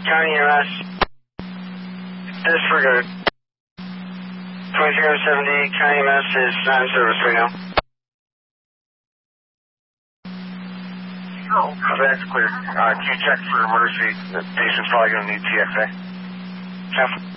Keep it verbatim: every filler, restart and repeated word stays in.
County E M S. Disregard. twenty-three oh seventy, County E M S is not in service right now. Oh, that's clear. Uh, can you check for emergency? The patient's probably going to need T X A. Yeah.